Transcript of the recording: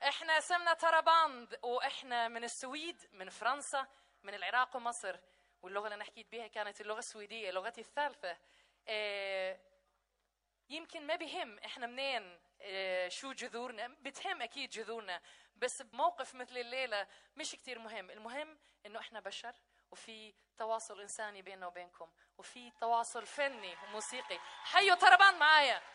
احنا اسمنا تراباند، واحنا من السويد، من فرنسا، من العراق ومصر، واللغة اللي أنا حكيت بها كانت اللغة السويدية، لغتي الثالثة. يمكن ما بهم احنا منين، شو جذورنا، بتهم اكيد جذورنا، بس بموقف مثل الليلة مش كتير مهم. المهم انه احنا بشر، وفي تواصل انساني بيننا وبينكم، وفي تواصل فني وموسيقي. حيوا تراباند معايا.